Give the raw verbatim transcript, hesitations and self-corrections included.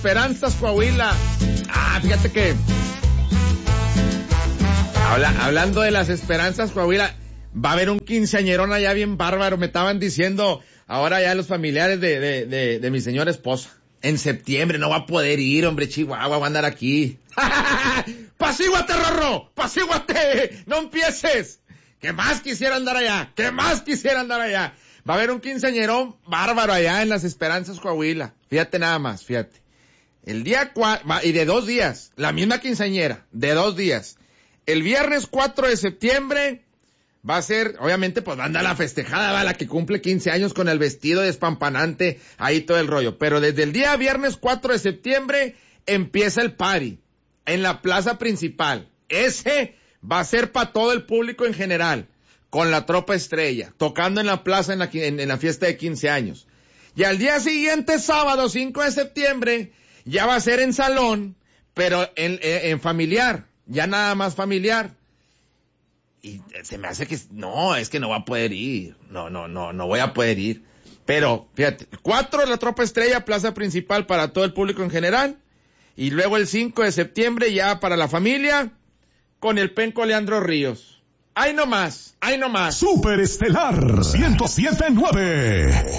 Esperanzas, Coahuila. Ah, fíjate que... Habla, hablando de las Esperanzas, Coahuila, va a haber un quinceañerón allá bien bárbaro. Me estaban diciendo ahora ya los familiares de, de, de, de mi señora esposa. En septiembre no va a poder ir, hombre, Chihuahua, va a andar aquí. ¡Pasíguate, Rorro! ¡Pasíguate! ¡No empieces! ¿Qué más quisiera andar allá? ¿Qué más quisiera andar allá? Va a haber un quinceañerón bárbaro allá en las Esperanzas, Coahuila. Fíjate nada más, fíjate. El día cuatro, y de dos días, la misma quinceañera, de dos días. El viernes cuatro de septiembre va a ser, obviamente, pues va a andar la festejada, va, la que cumple quince años con el vestido despampanante, ahí todo el rollo. Pero desde el día viernes cuatro de septiembre empieza el party en la plaza principal. Ese va a ser para todo el público en general, con la Tropa Estrella, tocando en la plaza en la, en, en la fiesta de quince años. Y al día siguiente, sábado cinco de septiembre, ya va a ser en salón, pero en, en, en familiar, ya nada más familiar. Y se me hace que, no, es que no va a poder ir, no, no, no, no voy a poder ir. Pero, fíjate, cuatro la Tropa Estrella, plaza principal para todo el público en general, y luego el cinco de septiembre ya para la familia, con el penco Leandro Ríos. ¡Ay no más! ¡Ay no más! Super Estelar ciento siete punto nueve.